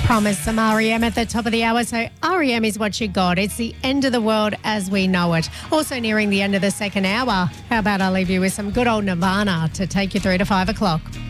Promised some REM at the top of the hour. So REM is what you got. It's the end of the world as we know it. Also nearing the end of the second hour. How about I leave you with some good old Nirvana to take you through to 5 o'clock.